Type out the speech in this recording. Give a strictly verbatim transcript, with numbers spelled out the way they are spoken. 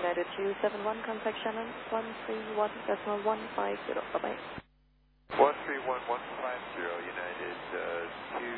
United two seven one, contact Shannon one three one decimal one five zero. Bye-bye. one three one one five zero, United uh, two